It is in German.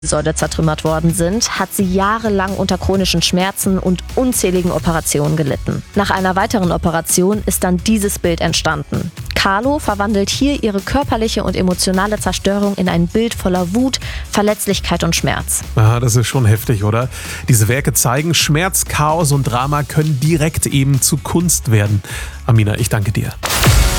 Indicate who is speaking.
Speaker 1: Säule zertrümmert worden sind, hat sie jahrelang unter chronischen Schmerzen und unzähligen Operationen gelitten. Nach einer weiteren Operation ist dann dieses Bild entstanden. Kahlo verwandelt hier ihre körperliche und emotionale Zerstörung in ein Bild voller Wut, Verletzlichkeit und Schmerz.
Speaker 2: Aha, das ist schon heftig, oder? Diese Werke zeigen, Schmerz, Chaos und Drama können direkt eben zu Kunst werden. Amina, ich danke dir.